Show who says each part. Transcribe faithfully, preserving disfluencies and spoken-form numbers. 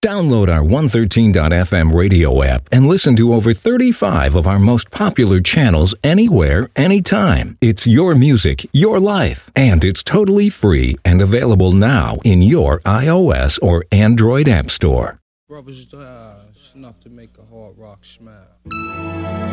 Speaker 1: Download our one thirteen dot f m radio app and listen to over thirty-five of our most popular channels anywhere, anytime. It's your music, your life, and it's totally free and available now in your iOS or Android app store.
Speaker 2: Brothers, uh, it's enough to make a hard rock smile.